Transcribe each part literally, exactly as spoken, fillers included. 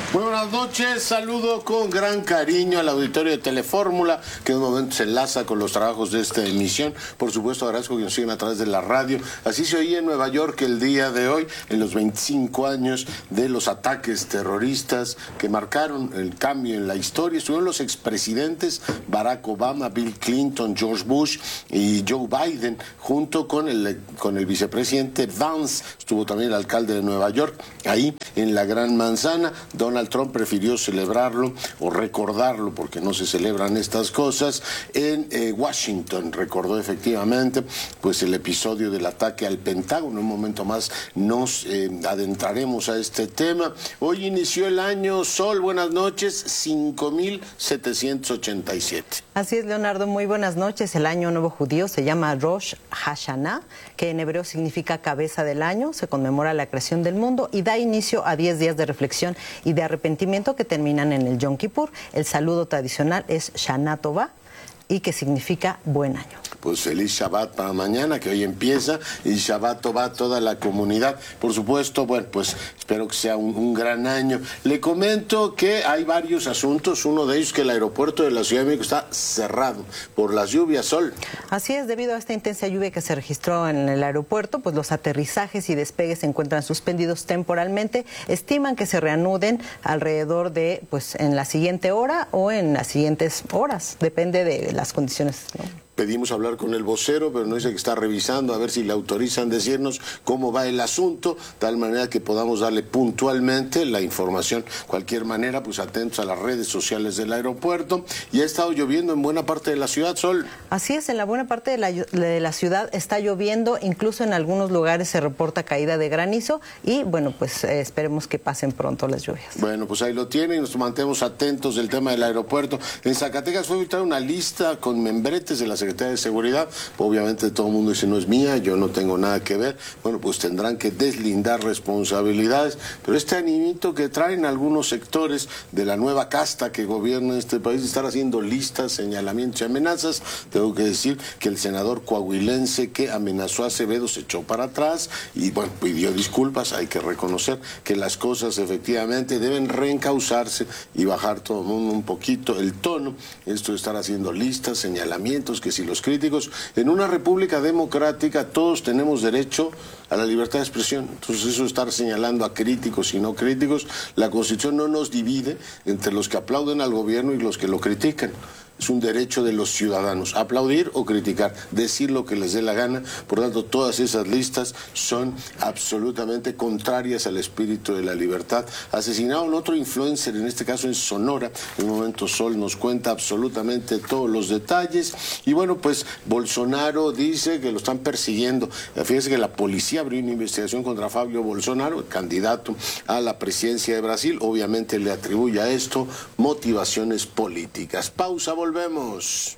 Muy buenas noches, saludo con gran cariño al auditorio de Telefórmula, que en un momento se enlaza con los trabajos de esta emisión. Por supuesto, agradezco que nos sigan a través de la radio. Así se oía en Nueva York el día de hoy, en los veinticinco años de los ataques terroristas que marcaron el cambio en la historia. Estuvieron los expresidentes Barack Obama, Bill Clinton, George Bush y Joe Biden, junto con el, con el vicepresidente Vance. Estuvo también el alcalde de Nueva York, ahí en la Gran Manzana. Donald Trump prefirió celebrarlo o recordarlo, porque no se celebran estas cosas, en eh, Washington. Recordó efectivamente pues el episodio del ataque al Pentágono. En un momento más nos eh, adentraremos a este tema. Hoy inició el año, Sol, buenas noches, cinco mil setecientos ochenta y siete. Así es, Leonardo, muy buenas noches. El año nuevo judío se llama Rosh Hashanah, que en hebreo significa cabeza del año. Se conmemora la creación del mundo y da inicio a diez días de reflexión y de arrepentimiento que terminan en el Yom Kippur. El saludo tradicional es Shana Tova, y que significa buen año. Pues feliz Shabbat para mañana, que hoy empieza, y Shabbat Tova a toda la comunidad. Por supuesto, bueno, pues espero que sea un, un gran año. Le comento que hay varios asuntos, uno de ellos que el aeropuerto de la Ciudad de México está cerrado por las lluvias, Sol. Así es, debido a esta intensa lluvia que se registró en el aeropuerto, pues los aterrizajes y despegues se encuentran suspendidos temporalmente. Estiman que se reanuden alrededor de, pues en la siguiente hora o en las siguientes horas, depende de las condiciones, ¿no? Pedimos hablar con el vocero, pero no dice que está revisando a ver si le autorizan decirnos cómo va el asunto, de tal manera que podamos darle puntualmente la información. Cualquier manera, pues atentos a las redes sociales del aeropuerto. Y ha estado lloviendo en buena parte de la ciudad, Sol. Así es, en la buena parte de la, de la ciudad está lloviendo, incluso en algunos lugares se reporta caída de granizo y bueno, pues eh, esperemos que pasen pronto las lluvias. Bueno, pues ahí lo tienen y nos mantenemos atentos del tema del aeropuerto. En Zacatecas fue evitar una lista con membretes de la Secretaría de Seguridad. Obviamente todo el mundo dice no es mía, yo no tengo nada que ver. Bueno, pues tendrán que deslindar responsabilidades, pero este animito que traen algunos sectores de la nueva casta que gobierna este país, estar haciendo listas, señalamientos y amenazas. Tengo que decir que el senador coahuilense que amenazó a Acevedo se echó para atrás y bueno, pidió disculpas. Hay que reconocer que las cosas efectivamente deben reencauzarse y bajar todo el mundo un poquito el tono. Esto de estar haciendo listas, señalamientos, que si los críticos, en una república democrática todos tenemos derecho a la libertad de expresión. Entonces eso de estar señalando a críticos y no críticos, la Constitución no nos divide entre los que aplauden al gobierno y los que lo critican. Es un derecho de los ciudadanos, aplaudir o criticar, decir lo que les dé la gana. Por lo tanto, todas esas listas son absolutamente contrarias al espíritu de la libertad. Asesinaron otro influencer, en este caso en Sonora. En un momento Sol nos cuenta absolutamente todos los detalles. Y bueno, pues Bolsonaro dice que lo están persiguiendo. Fíjese que la policía abrió una investigación contra Fabio Bolsonaro, candidato a la presidencia de Brasil. Obviamente le atribuye a esto motivaciones políticas. Pausa, volvemos. Volvemos.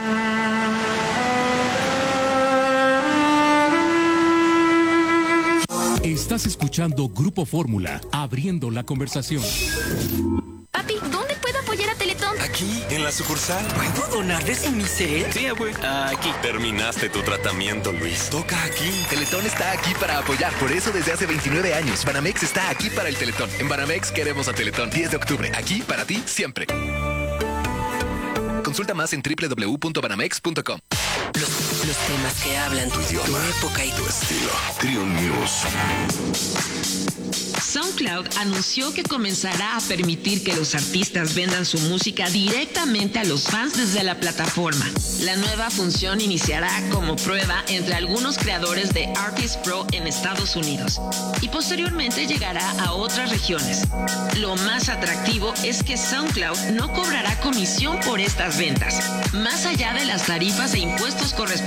Estás escuchando Grupo Fórmula, abriendo la conversación. Papi, ¿dónde puedo apoyar a Teletón? Aquí, en la sucursal. ¿Puedo donarles en mi set? Sí, abue. Aquí. Terminaste tu tratamiento, Luis. Toca aquí. Teletón está aquí para apoyar. Por eso desde hace veintinueve años, Banamex está aquí para el Teletón. En Banamex queremos a Teletón. diez de octubre. Aquí para ti, siempre. Consulta más en doble u doble u doble u punto banamex punto com. Los, los temas que hablan tu idioma, tu época y tu estilo. Trio News. SoundCloud anunció que comenzará a permitir que los artistas vendan su música directamente a los fans desde la plataforma. La nueva función iniciará como prueba entre algunos creadores de Artist Pro en Estados Unidos y posteriormente llegará a otras regiones. Lo más atractivo es que SoundCloud no cobrará comisión por estas ventas, más allá de las tarifas e impuestos correspondientes